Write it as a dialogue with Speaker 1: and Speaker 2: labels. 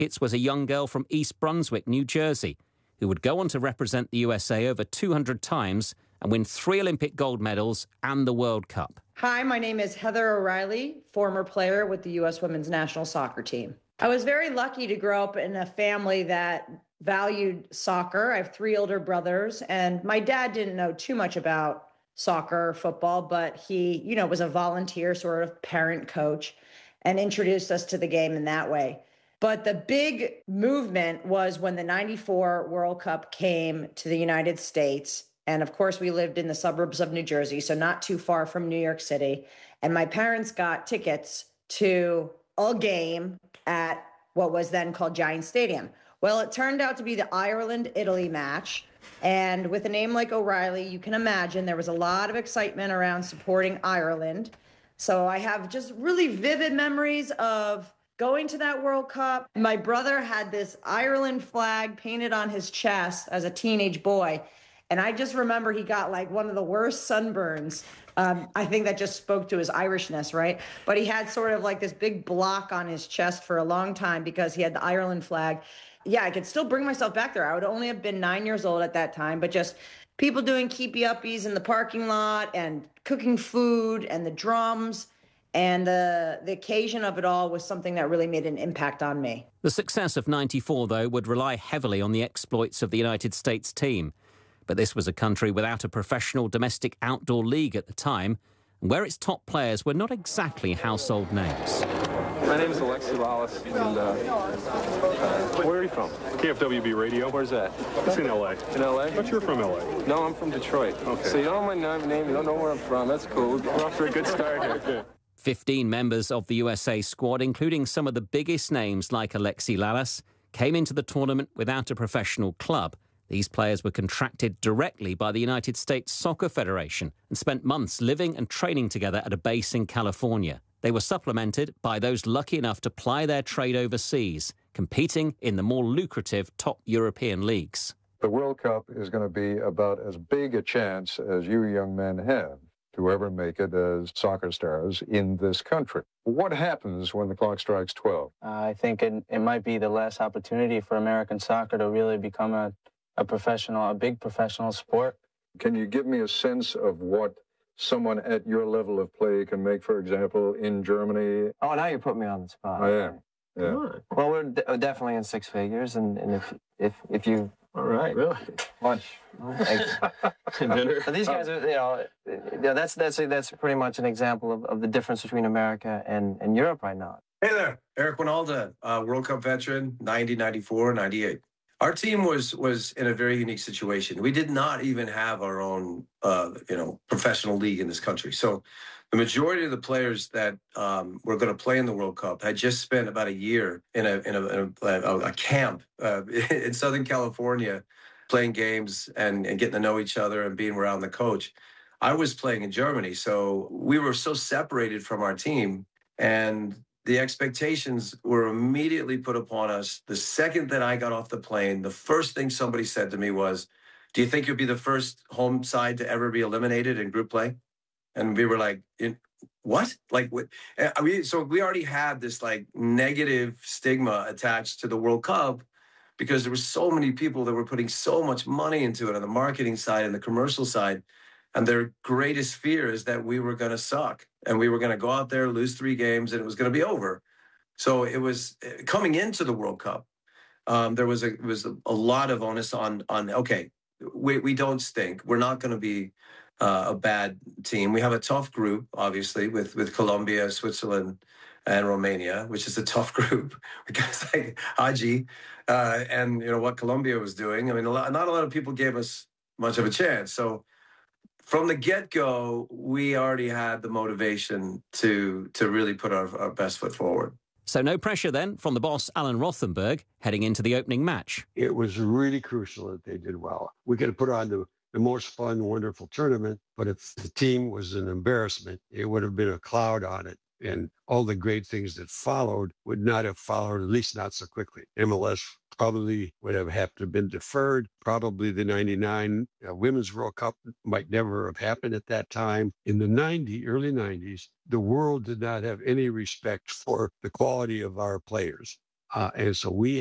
Speaker 1: Hitz was a young girl from East Brunswick, New Jersey, who would go on to represent the USA over 200 times and win 3 Olympic gold medals and the World Cup.
Speaker 2: Hi, my name is Heather O'Reilly, former player with the U.S. women's national soccer team. I was very lucky to grow up in a family that valued soccer. I have 3 older brothers, and my dad didn't know too much about soccer or football, but he, was a volunteer sort of parent coach and introduced us to the game in that way. But the big movement was when the 94 World Cup came to the United States. And of course, we lived in the suburbs of New Jersey, so not too far from New York City. And my parents got tickets to a game at what was then called Giant Stadium. Well, it turned out to be the Ireland-Italy match. And with a name like O'Reilly, you can imagine there was a lot of excitement around supporting Ireland. So I have just really vivid memories of going to that World Cup. My brother had this Ireland flag painted on his chest as a teenage boy. And I just remember he got like one of the worst sunburns. I think that just spoke to his Irishness, right? But he had sort of like this big block on his chest for a long time because he had the Ireland flag. Yeah, I could still bring myself back there. I would only have been 9 years old at that time, but just people doing keepy-uppies in the parking lot and cooking food and the drums. And the occasion of it all was something that really made an impact on me.
Speaker 1: The success of 94, though, would rely heavily on the exploits of the United States team. But this was a country without a professional domestic outdoor league at the time, where its top players were not exactly household names.
Speaker 3: My name is Alexi Lalas, and where are you from?
Speaker 4: KFWB Radio.
Speaker 3: Where's that?
Speaker 4: It's in L.A.
Speaker 3: In L.A.?
Speaker 4: But you're from L.A.
Speaker 3: No, I'm from Detroit.
Speaker 4: Okay.
Speaker 3: So you don't know my name, you don't know where I'm from. That's cool. We're off to a good start here.
Speaker 4: Okay.
Speaker 1: 15 members of the USA squad, including some of the biggest names like Alexi Lalas, came into the tournament without a professional club. These players were contracted directly by the United States Soccer Federation and spent months living and training together at a base in California. They were supplemented by those lucky enough to ply their trade overseas, competing in the more lucrative top European leagues.
Speaker 5: The World Cup is going to be about as big a chance as you young men have to ever make it as soccer stars in this country. What happens when the clock strikes 12?
Speaker 6: I think it might be the last opportunity for American soccer to really become a big professional sport.
Speaker 5: Can you give me a sense of what someone at your level of play can make, for example, in Germany?
Speaker 6: Oh, now you put me on the spot.
Speaker 5: I am. Yeah.
Speaker 6: Well, we're definitely in 6 figures, and if you
Speaker 4: all right, really
Speaker 6: lunch,
Speaker 4: dinner.
Speaker 6: But these guys are, that's pretty much an example of the difference between America and Europe right now.
Speaker 7: Hey there, Eric Winalda, World Cup veteran, 90, 94, 98. Our team was in a very unique situation. We did not even have our own, professional league in this country. So the majority of the players that were going to play in the World Cup had just spent about a year in a camp in Southern California, playing games and getting to know each other and being around the coach. I was playing in Germany, so we were so separated from our team, and the expectations were immediately put upon us. The second that I got off the plane, the first thing somebody said to me was, "Do you think you'll be the first home side to ever be eliminated in group play?" And we were like, what? So we already had this like negative stigma attached to the World Cup because there were so many people that were putting so much money into it on the marketing side and the commercial side. And their greatest fear is that we were going to suck and we were going to go out there, lose 3 games, and it was going to be over. So it was coming into the World Cup. There was a lot of onus on okay, we don't stink. We're not going to be a bad team. We have a tough group, obviously, with Colombia, Switzerland, and Romania, which is a tough group because like Haji and what Colombia was doing. I mean, not a lot of people gave us much of a chance. So from the get-go, we already had the motivation to really put our best foot forward.
Speaker 1: So no pressure then from the boss, Alan Rothenberg, heading into the opening match.
Speaker 8: It was really crucial that they did well. We could have put on the most fun, wonderful tournament, but if the team was an embarrassment, it would have been a cloud on it. And all the great things that followed would not have followed, at least not so quickly. MLS probably would have had to have been deferred. Probably the 99 Women's World Cup might never have happened at that time. In the early 90s, the world did not have any respect for the quality of our players. And so we